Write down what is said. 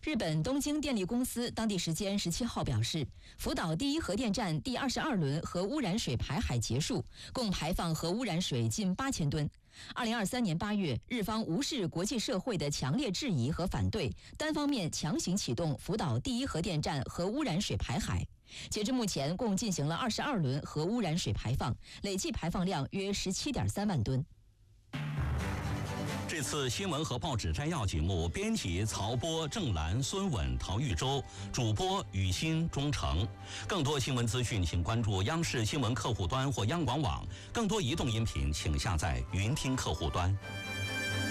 日本东京电力公司当地时间17号表示，福岛第一核电站第22轮核污染水排海结束，共排放核污染水近8000吨。2023年8月，日方无视国际社会的强烈质疑和反对，单方面强行启动福岛第一核电站核污染水排海。截至目前，共进行了22轮核污染水排放，累计排放量约17.3万吨。 这次新闻和报纸摘要节目，编辑曹波、郑兰、孙稳、陶玉洲，主播雨欣、钟诚。更多新闻资讯，请关注央视新闻客户端或央广网。更多移动音频，请下载云听客户端。